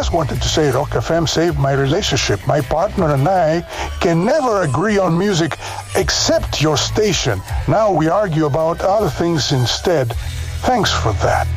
just wanted to say Rock FM saved my relationship. My partner and I can never agree on music except your station. Now we argue about other things instead. Thanks for that.